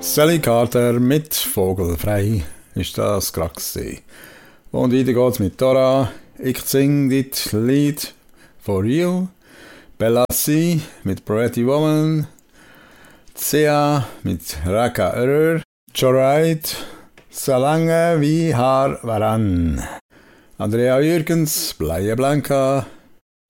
Sally Carter mit Vogelfrei ist das gerade gewesen. Und weiter geht's mit Dora. Ich sing dit Lied for you. Bella C mit Pretty Woman. Zea mit Raka Error. Joreit Solange wie Haar waran. Andrea Jürgens, Bleie Blanca.